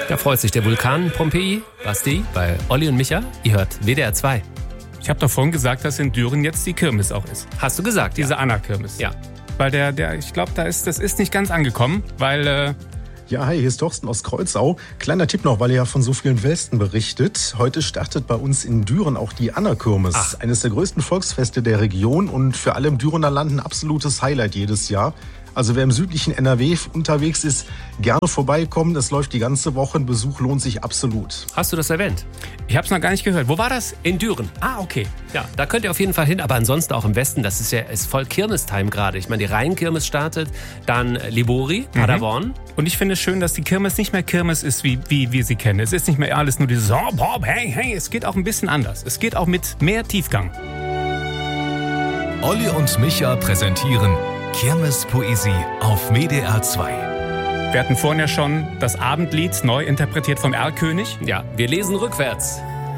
Da freut sich der Vulkan Pompeji, Basti, bei Olli und Micha. Ihr hört WDR 2. Ich habe doch vorhin gesagt, dass in Düren jetzt die Kirmes auch ist. Hast du gesagt, Diese Anna-Kirmes. Ja. Weil ich glaube, das ist nicht ganz angekommen, weil... Ja, hi, hier ist Thorsten aus Kreuzau. Kleiner Tipp noch, weil ihr ja von so vielen Westen berichtet. Heute startet bei uns in Düren auch die Anna-Kirmes. Eines der größten Volksfeste der Region und für alle im Dürener Land ein absolutes Highlight jedes Jahr. Also wer im südlichen NRW unterwegs ist, gerne vorbeikommen. Das läuft die ganze Woche. Ein Besuch lohnt sich absolut. Hast du das erwähnt? Ich habe es noch gar nicht gehört. Wo war das? In Düren. Okay. Ja, da könnt ihr auf jeden Fall hin, aber ansonsten auch im Westen. Das ist voll Kirmes-Time gerade. Ich meine, die Rheinkirmes startet, dann Libori, Paderborn. Und ich finde es schön, dass die Kirmes nicht mehr Kirmes ist, wie wir sie kennen. Es ist nicht mehr alles nur dieses hey, es geht auch ein bisschen anders. Es geht auch mit mehr Tiefgang. Olli und Micha präsentieren Kirmespoesie auf WDR 2. Wir hatten vorhin ja schon das Abendlied neu interpretiert vom Erlkönig. Ja, wir lesen rückwärts.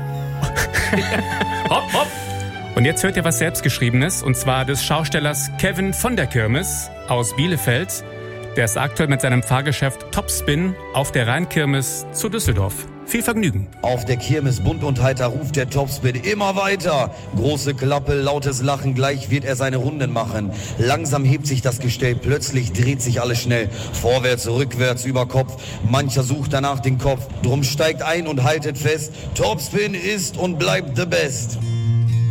Hopp, hopp. Und jetzt hört ihr was Selbstgeschriebenes, und zwar des Schaustellers Kevin von der Kirmes aus Bielefeld. Der ist aktuell mit seinem Fahrgeschäft Topspin auf der Rheinkirmes zu Düsseldorf. Viel Vergnügen. Auf der Kirmes bunt und heiter ruft der Topspin immer weiter. Große Klappe, lautes Lachen, gleich wird er seine Runden machen. Langsam hebt sich das Gestell, plötzlich dreht sich alles schnell. Vorwärts, rückwärts, über Kopf. Mancher sucht danach den Kopf. Drum steigt ein und haltet fest. Topspin ist und bleibt the best.